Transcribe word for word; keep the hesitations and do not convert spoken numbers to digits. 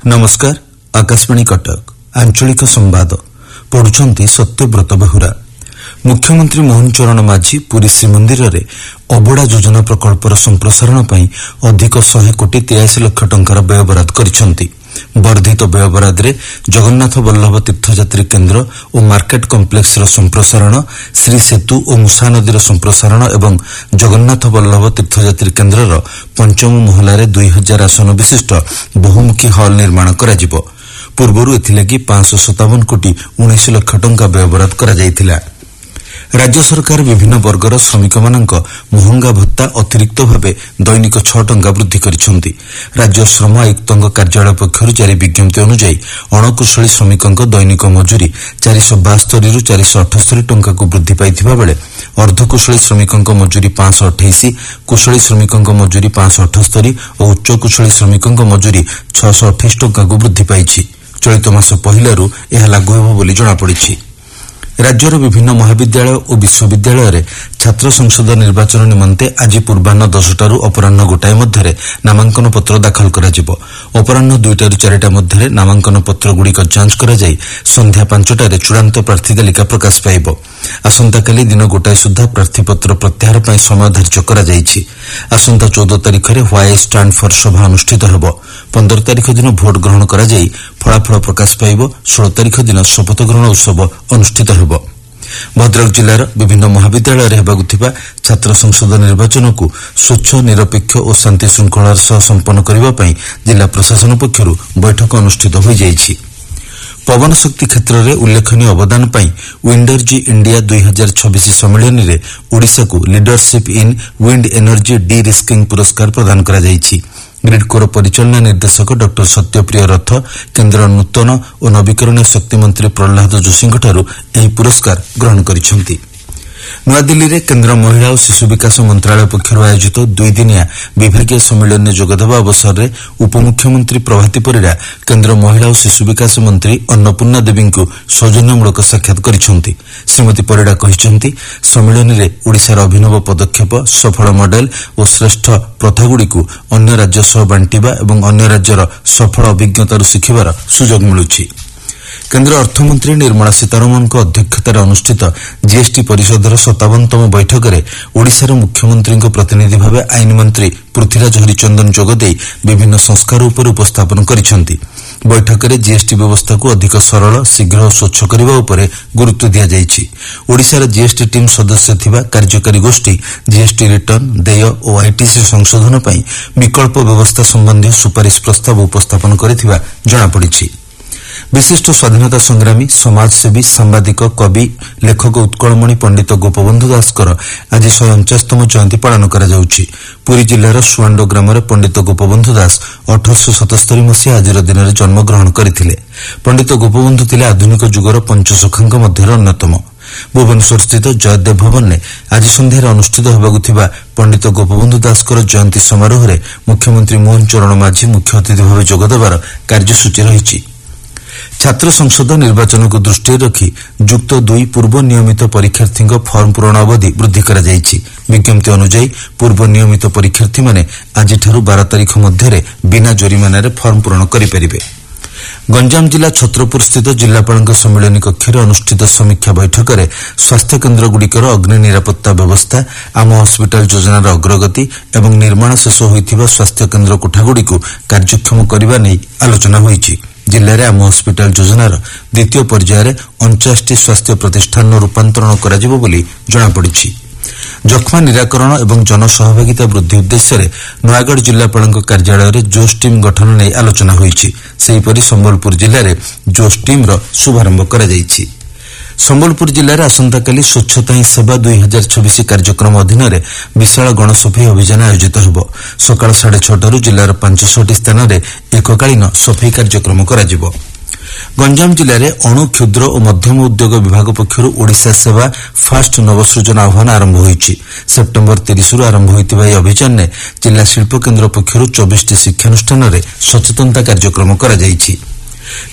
नमस्कार। आकाशवाणी कटक आंचलिक संवाद पढ़ुछंती सत्यव्रत बेहुरा। मुख्यमंत्री मोहन चरण माझी पुरी श्रीमंदिर रे अबड़ा योजना प्रकल्पर संप्रसारण पई अधिक सौ कोटी तिरासी लाख टंकार व्ययबराद करिसंती। वर्धित व्ययबराद रे जगन्नाथ वल्लभ तीर्थयात्री केन्द्र और मार्केट कम्प्लेक्स रो संप्रसारण, श्री सेतु और मुसा नदी संप्रसारण एवं जगन्नाथ वल्लभ तीर्थयात्री केन्द्र रो पंचम महला रे दुई हजार आसन विशिष्ट बहुमुखी हॉल निर्माण कराजिबो। पूर्वरु एथिलागि पांच सौ सतावन कोटी उन्नीस लाख टंका व्ययबराद करा जायथिला। राज्य सरकार विभिन्न वर्गर श्रमिक मानक महंगा भत्ता अतिरिक्त भावे दैनिक छह टंका वृद्धि करिसंती। राज्य श्रम आयुक्तଙ୍କ कार्यालय पक्षरु जारी विज्ञप्ति अनुसार अणकुशली श्रमिकଙ୍କ दैनिक मजूरी चार सौ बास्तरी रु चार सौ अठस्तरी टंका को वृद्धि पाइथिबा बेले अर्धकुशली श्रमिकଙ୍କ मजूरी पांच सौ अठाईस, कुशली श्रमिकଙ୍କ मजूरी पांच सौ अठस्तरी और उच्च कुशली श्रमिकଙ୍କ मजूरी छह सौ अठाईस टंका को वृद्धि पाइछि। चलित मास पहिलारु एहा लागू हेबो बोली जणा पड़िछि। राज्यर विभिन्न महाविद्यालय और विश्वविद्यालय रे छात्र संसद निर्वाचन निमंते आज पूर्वाह्न दसटारू अपराह्न गोटाए मध्य नामांकन पत्र दाखल कराजिबो। अपराह्न दुईटारू चारिटा मध्य नामांकन पत्र गुड़िक जांच करा जाई संध्या पांचटारे चूड़ांत प्रार्थी तालिका प्रकाश पाइबो। आसंताकाली दिन गोटाए सुधा प्रार्थीपत्र प्रत्याहार पई समय धार्य करा जाईछि। आसंता चौदह तारिख रे व्हाई स्टैंड फॉर सभा अनुष्ठित हेबो। पंद्रह तारिख दिन भोट ग्रहण करा जाई फलाफल प्रकाश पाइबो। सोलह तारिख दिन शपथ ग्रहण उत्सव अनुष्ठित हेबो। भद्रक जिलार विभिन्न महाविद्यालय रे हेबाकु थिबा छात्र संसद निर्वाचन को स्वच्छ, निरपेक्ष और शांति श्रृंखलार सह संपन्न करिबा पई जिला प्रशासन पक्षरु बैठक अनुष्ठित होई जाईछि। पवन शक्ति क्षेत्र में उल्लेखनीय अवदान पाई विंडरजी इंडिया दुई हजार छब्बीस सम्मेलन में ओडिशा को leadership in wind energy D risking पुरस्कार प्रदान करा जायछि। ग्रिडकोर परिचालना निर्देशक डॉक्टर सत्यप्रिय रथ केन्द्र नूतन और नवीकरणीय शक्ति मंत्री प्रहलाद जोशी एही पुरस्कार ग्रहण करिसंती। नूआदिल्ली रे केन्द्र महिला और शिशु विकास मंत्रालय पक्षर आयोजित दुई दिनिया विभागीय सम्मेलन में जोगदेवा अवसर में उपमुख्यमंत्री प्रभाती परिड़ा केन्द्र महिला और शिशु विकास मंत्री अन्नपूर्णा देवी को सौजन्यमूलक साक्षात करिसंती। श्रीमती परिड़ा कहिसंती सम्मेलन में ओडिशार अभिनव पदक्षेप, सफल मॉडल और श्रेष्ठ प्रथागुड़िक अन्य राज्य सह बांटिबा एवं अन्य राज्यर सफल अभिज्ञतार शिखिबार सुजोग मिलुछि। केन्द्र अर्थमंत्री निर्मला सीतारमण अध्यक्षतार अनुष्ठित जीएसटी परिषदर सत्तावनतम बैठक में ओडिशार मुख्यमंत्री प्रतिनिधि भाव आईन मंत्री पृथ्वीराज हरिचंदन जोगदे विभिन्न संस्कार उपर उपस्थापन करिसंती। बैठक में जीएसटी व्यवस्था को अधिक सरल, शीघ्र और स्वच्छ करने उपर गुरुत्व दिया जायछि। ओडिशार जीएसटी टीम सदस्य थिबा कार्यकारी गोष्ठी जीएसटी रिटर्न, देय और आईटीसी संशोधन पई विकल्प व्यवस्था संबंधी सुपारिश प्रस्ताव उपस्थापन करिथिबा जणा पड़िछि। विशिष्ट स्वाधीनता संग्रामी, समाजसेवी, सांबादिक, कवि, लेखक उत्कलमणि पंडित गोपबंधु दासकर आज शहे अणचाशतम जयंती पालन करा जाउछि। पुरी जिलार सुआंडो ग्राम पंडित गोपबंधु दास अठरश सतस्तरी मसीहा आज दिन में जन्मग्रहण करथिले। पंडित गोपबंधु थिले आधुनिक जुगर पंचसखांक मध्य अन्यतम। भुवनेश्वर स्थित जयदेव भवन में आज संध्यार अनुष्ठित होबाकु थिबा पंडित गोपबंधु दासकर जयंती समारोह में मुख्यमंत्री मोहन चरण माझी मुख्य अतिथि भाव जोगदेवार कार्यसूची रहिछि। छात्र संसद निर्वाचन को दृष्टि रखी युक्त दुई पूर्व नियमित परीक्षार्थी फर्म पूरण अवधि वृद्धि करा जायछि। विज्ञप्ति अनुसार पूर्व नियमित परीक्षार्थी माने आज बारह तारीख मध्य बिना जरिमाना फर्म पूरण करेंगे। गंजाम जिला छत्रपुर स्थित जिलापाल सम्मेलन कक्ष अनुष्ठित समीक्षा बैठक में स्वास्थ्य केन्द्र गुड़िकर अग्नि निरापत्ता व्यवस्था, आम हस्पिटाल योजनार अग्रगति और निर्माण शेष होइथिबा स्वास्थ्य केन्द्र कोठागुड़ी कार्यक्षम करने नहीं आलोचना होइछि। जिले में आम हस्पिटाल योजनार द्वितीय पर्यायर अणचाश स्वास्थ्य प्रतिष्ठान रूपांतरण कराजिबो बोली जଣାपड़िछि। जख्मा निराकरण एवं जनसहभागिता वृद्धि उद्देश्य नयागढ़ जिलापाल कार्यालय में जोश टीम गठन नहीं आलोचना होइछि। सेहीपरि संबलपुर जिले में जोश टीम शुभारंभ करा जायछि। संबलपुर जिले में आसंताकाली स्वच्छता ही सेवा दुई हजार छब्बीस कार्यक्रम अधीन विशाल गणसफाई अभियान आयोजित होब। सकाल साढ़े छटारू जिलार पांचशटी स्थान में एककालीन सफाई कार्यक्रम कराजिबो। गंजाम जिले में अणु, क्षुद्र और मध्यम उद्योग विभाग पक्षर ओडिशा सेवा फास्ट नवसृजन आह्वान आरंभ होइछि। सेप्टेम्बर तीस रु आरंभ होइतिबा यह अभियान में जिला शिल्प केन्द्र पक्षर चौबीस शिक्षानुष्ठान में सचेतनता कार्यक्रम करा जायछि।